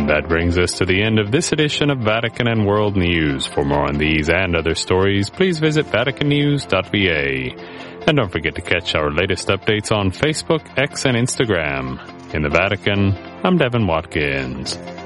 And that brings us to the end of this edition of Vatican and World News. For more on these and other stories, please visit vaticannews.va. And don't forget to catch our latest updates on Facebook, X, and Instagram. In the Vatican, I'm Devin Watkins.